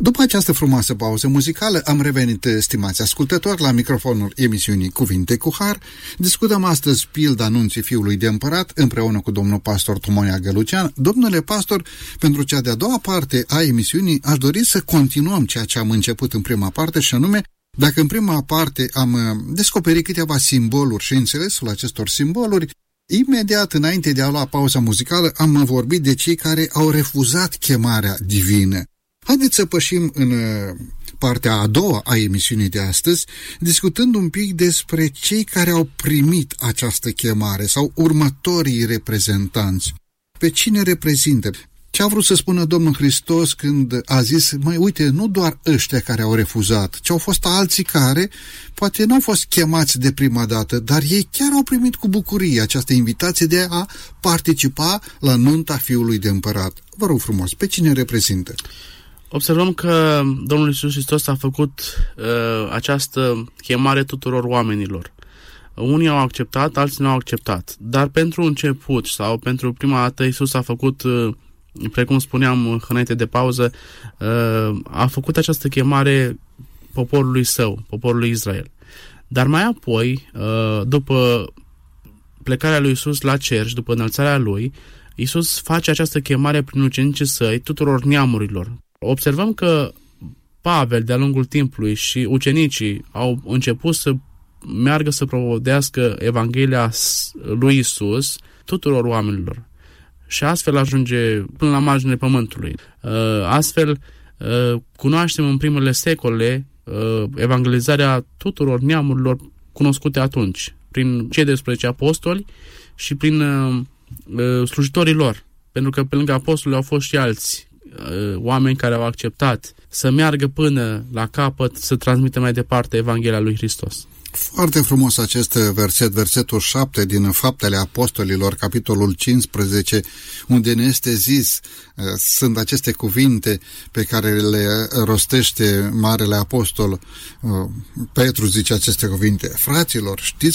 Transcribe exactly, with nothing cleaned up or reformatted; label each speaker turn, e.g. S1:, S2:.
S1: După această frumoasă pauză muzicală, am revenit, stimați ascultători, la microfonul emisiunii Cuvinte cu Har. Discutăm astăzi pilda anunții Fiului de Împărat împreună cu domnul pastor Tomoia Gălucean. Domnule pastor, pentru cea de-a doua parte a emisiunii aș dori să continuăm ceea ce am început în prima parte, și anume, dacă în prima parte am descoperit câteva simboluri și înțelesul acestor simboluri, imediat înainte de a lua pauza muzicală am vorbit de cei care au refuzat chemarea divină. Haideți să pășim în partea a doua a emisiunii de astăzi, discutând un pic despre cei care au primit această chemare sau următorii reprezentanți. Pe cine reprezintă? Ce a vrut să spună Domnul Hristos când a zis, măi, uite, nu doar ăștia care au refuzat, ci au fost alții care poate nu au fost chemați de prima dată, dar ei chiar au primit cu bucurie această invitație de a participa la nunta Fiului de Împărat. Vă rog frumos, pe cine reprezintă?
S2: Observăm că Domnul Iisus Hristos a făcut uh, această chemare tuturor oamenilor. Unii au acceptat, alții nu au acceptat. Dar pentru început sau pentru prima dată Iisus a făcut, uh, precum spuneam înainte de pauză, uh, a făcut această chemare poporului său, poporului Israel. Dar mai apoi, uh, după plecarea lui Iisus la cer și după înălțarea lui, Iisus face această chemare prin ucenicii săi tuturor neamurilor. Observăm că Pavel, de-a lungul timpului, și ucenicii au început să meargă să propovădească Evanghelia lui Isus tuturor oamenilor. Și astfel ajunge până la marginile pământului. Astfel, cunoaștem în primele secole evangelizarea tuturor neamurilor cunoscute atunci, prin cei doisprezece apostoli și prin slujitorii lor. Pentru că pe lângă apostoli au fost și alți oameni care au acceptat să meargă până la capăt, să transmită mai departe Evanghelia lui Hristos.
S1: Foarte frumos acest verset, versetul șapte din Faptele Apostolilor, capitolul cincisprezece, unde ne este zis, sunt aceste cuvinte pe care le rostește Marele Apostol Petru, zice aceste cuvinte: fraților, știți